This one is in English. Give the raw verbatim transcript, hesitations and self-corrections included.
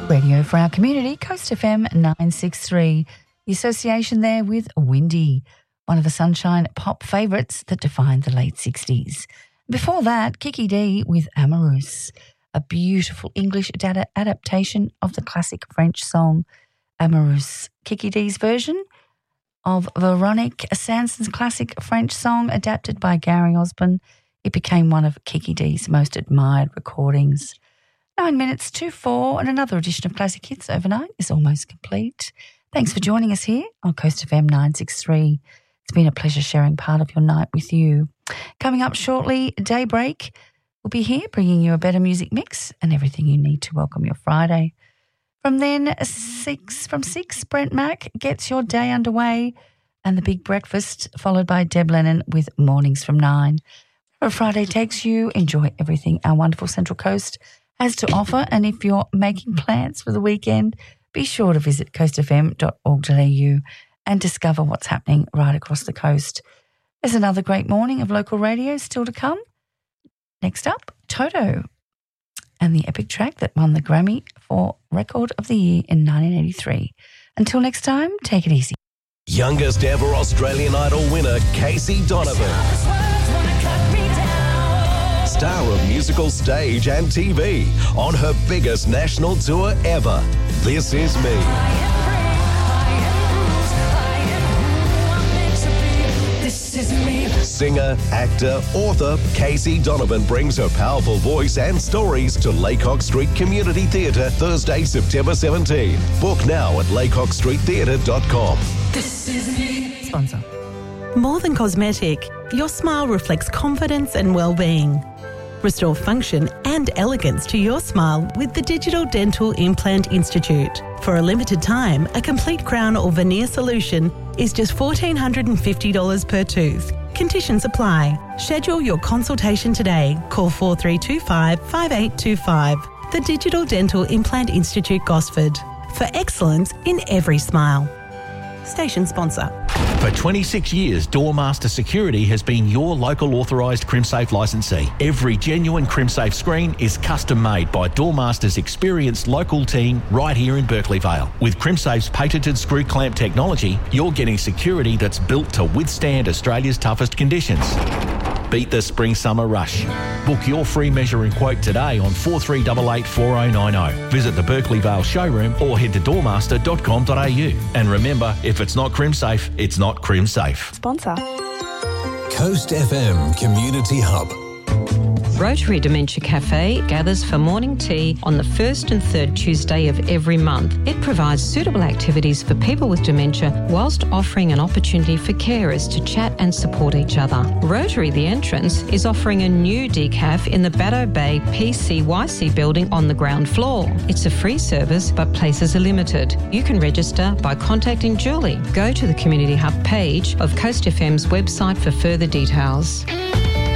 Radio for our community, Coast F M nine sixty-three. The association there with Windy, one of the Sunshine pop favourites that defined the late sixties. Before that, Kiki Dee with Amoureuse, a beautiful English ad- adaptation of the classic French song Amoureuse. Kiki Dee's version of Veronique Sanson's classic French song adapted by Gary Osborne. It became one of Kiki Dee's most admired recordings. Nine minutes to four and another edition of Classic Hits Overnight is almost complete. Thanks for joining us here on Coast F M nine sixty-three. It's been a pleasure sharing part of your night with you. Coming up shortly, Daybreak will be here bringing you a better music mix and everything you need to welcome your Friday. From then, six from six, Brent Mack gets your day underway and the big breakfast, followed by Deb Lennon with Mornings from nine. Wherever Friday takes you, enjoy everything our wonderful Central Coast has to offer, and if you're making plans for the weekend, be sure to visit coast f m dot org dot a u and discover what's happening right across the coast. There's another great morning of local radio still to come. Next up, Toto and the epic track that won the Grammy for Record of the Year in nineteen eighty-three. Until next time, take it easy. Youngest ever Australian Idol winner, Casey Donovan. Star of musical stage and T V on her biggest national tour ever. This Is Me. Singer, actor, author Casey Donovan brings her powerful voice and stories to Laycock Street Community Theatre Thursday, September seventeenth. Book now at laycock street theatre dot com. This is me. Sponsor. More than cosmetic, your smile reflects confidence and well-being. Restore function and elegance to your smile with the Digital Dental Implant Institute. For a limited time, a complete crown or veneer solution is just one thousand four hundred fifty dollars per tooth. Conditions apply. Schedule your consultation today. Call four three two five, five eight two five. The Digital Dental Implant Institute, Gosford. For excellence in every smile. Station sponsor. For twenty-six years, Doormaster Security has been your local authorised CrimSafe licensee. Every genuine CrimSafe screen is custom made by Doormaster's experienced local team right here in Berkeley Vale. With CrimSafe's patented screw clamp technology, you're getting security that's built to withstand Australia's toughest conditions. Beat the spring-summer rush. Book your free measure and quote today on four three eight eight, four oh nine oh. Visit the Berkeley Vale showroom or head to doormaster dot com dot a u. And remember, if it's not CrimSafe, it's not CrimSafe. Sponsor. Coast F M Community Hub. Rotary Dementia Cafe gathers for morning tea on the first and third Tuesday of every month. It provides suitable activities for people with dementia whilst offering an opportunity for carers to chat and support each other. Rotary The Entrance is offering a new decaf in the Baddo Bay P C Y C building on the ground floor. It's a free service, but places are limited. You can register by contacting Julie. Go to the Community Hub page of Coast F M's website for further details.